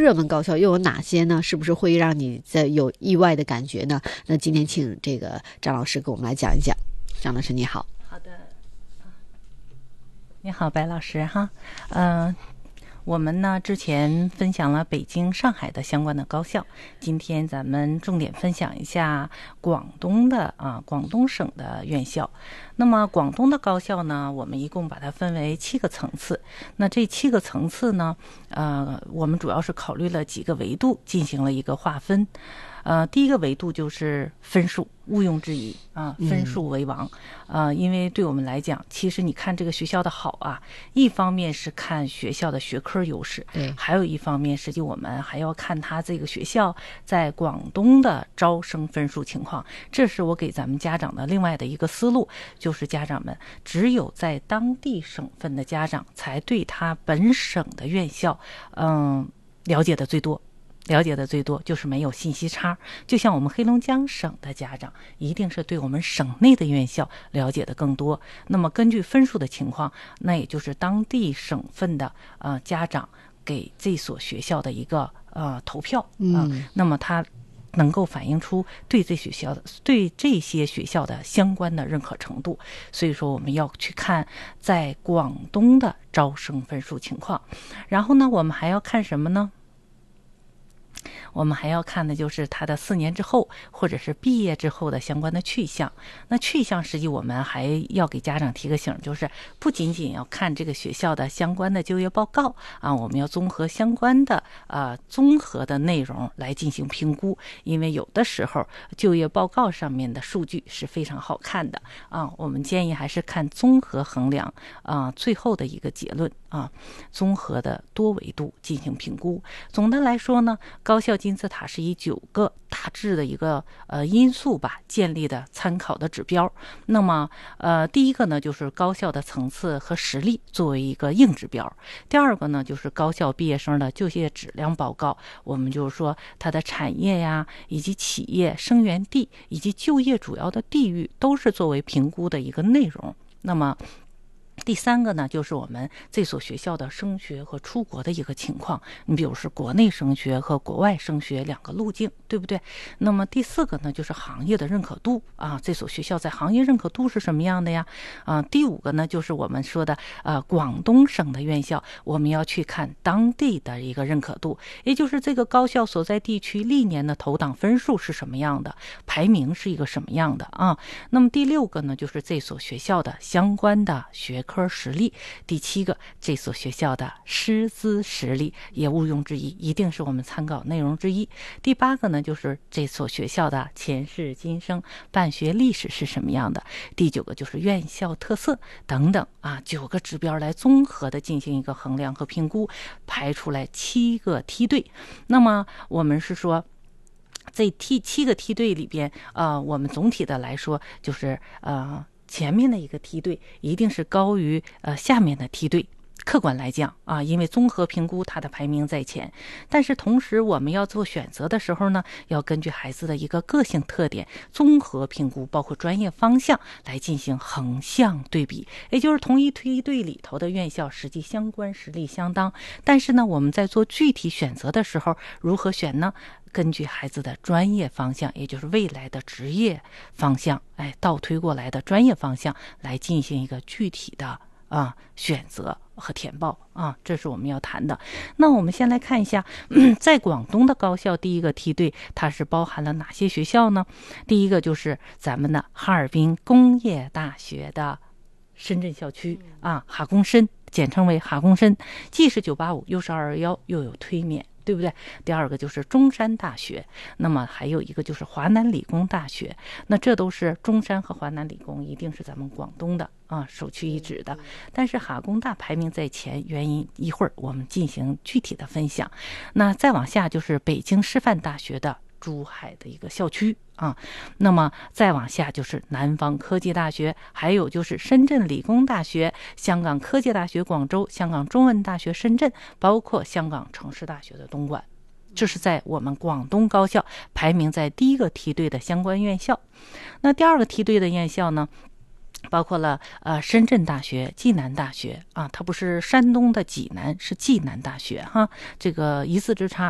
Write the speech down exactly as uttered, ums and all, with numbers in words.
热门高校又有哪些呢？是不是会让你在有意外的感觉呢？那今天请这个张老师给我们来讲一讲。张老师你好。 好的，你好白老师哈，嗯、呃。我们呢之前分享了北京、上海的相关的高校，今天咱们重点分享一下广东的啊广东省的院校。那么广东的高校呢，我们一共把它分为七个层次。那这七个层次呢，呃，我们主要是考虑了几个维度进行了一个划分。呃，第一个维度就是分数，毋庸置疑啊，分数为王。嗯、呃，因为对我们来讲，其实你看这个学校的好啊，一方面是看学校的学科优势， 对， 还有一方面，实际我们还要看他这个学校在广东的招生分数情况。这是我给咱们家长的另外的一个思路，就是家长们只有在当地省份的家长，才对他本省的院校，嗯，了解的最多。了解的最多，就是没有信息差。就像我们黑龙江省的家长，一定是对我们省内的院校了解的更多。那么根据分数的情况，那也就是当地省份的呃家长给这所学校的一个呃投票啊、呃嗯，那么他能够反映出对这学校的对这些学校的相关的认可程度。所以说我们要去看在广东的招生分数情况。然后呢，我们还要看什么呢？我们还要看的就是他的四年之后或者是毕业之后的相关的去向。那去向实际我们还要给家长提个醒，就是不仅仅要看这个学校的相关的就业报告啊，我们要综合相关的呃综合的内容来进行评估。因为有的时候就业报告上面的数据是非常好看的啊，我们建议还是看综合衡量啊，最后的一个结论啊，综合的多维度进行评估。总的来说呢，高校金字塔是以九个大致的一个呃因素吧建立的参考的指标。那么呃第一个呢，就是高校的层次和实力作为一个硬指标。第二个呢，就是高校毕业生的就业质量报告，我们就是说它的产业呀，以及企业生源地以及就业主要的地域都是作为评估的一个内容。那么第三个呢，就是我们这所学校的升学和出国的一个情况，你比如是国内升学和国外升学两个路径，对不对？那么第四个呢，就是行业的认可度啊，这所学校在行业认可度是什么样的呀？啊，第五个呢，就是我们说的呃广东省的院校，我们要去看当地的一个认可度，也就是这个高校所在地区历年的投档分数是什么样的，排名是一个什么样的啊？那么第六个呢，就是这所学校的相关的学科科实力。第七个，这所学校的师资实力也毋庸置疑，一定是我们参考内容之一。第八个呢，就是这所学校的前世今生办学历史是什么样的。第九个就是院校特色等等啊，九个指标来综合的进行一个衡量和评估，排出来七个梯队。那么我们是说这梯七个梯队里边，呃，我们总体的来说就是呃。前面的一个梯队一定是高于呃下面的梯队，客观来讲啊，因为综合评估它的排名在前，但是同时我们要做选择的时候呢，要根据孩子的一个个性特点，综合评估包括专业方向来进行横向对比，也就是同一梯队里头的院校实际相关实力相当，但是呢我们在做具体选择的时候如何选呢？根据孩子的专业方向，也就是未来的职业方向，哎，倒推过来的专业方向来进行一个具体的啊选择和填报啊，这是我们要谈的。那我们先来看一下，嗯、在广东的高校第一个梯队，它是包含了哪些学校呢？第一个就是咱们的哈尔滨工业大学的深圳校区啊，哈工深，简称为哈工深，既是九八五又是二二幺，又有推免。对不对？第二个就是中山大学，那么还有一个就是华南理工大学，那这都是中山和华南理工一定是咱们广东的啊首屈一指的，但是哈工大排名在前，原因一会儿我们进行具体的分享。那再往下就是北京师范大学的珠海的一个校区啊，那么再往下就是南方科技大学，还有就是深圳理工大学、香港科技大学广州、香港中文大学深圳，包括香港城市大学的东莞。这是在我们广东高校排名在第一个梯队的相关院校。那第二个梯队的院校呢，包括了呃深圳大学、暨南大学啊，它不是山东的济南，是暨南大学哈，这个一字之差